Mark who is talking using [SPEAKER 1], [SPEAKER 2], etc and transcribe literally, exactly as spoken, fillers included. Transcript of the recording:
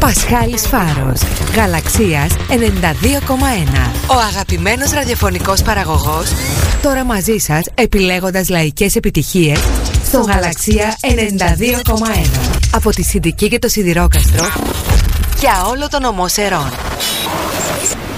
[SPEAKER 1] Πασχάλης Φάρος, Γαλαξίας ενενήντα δύο κόμμα ένα. Ο αγαπημένος ραδιοφωνικός παραγωγός, τώρα μαζί σας επιλέγοντας λαϊκές επιτυχίες στο Γαλαξία ενενήντα δύο κόμμα ένα. Από τη Συντική και το Σιδηρόκαστρο για όλο τον ομό Σερών.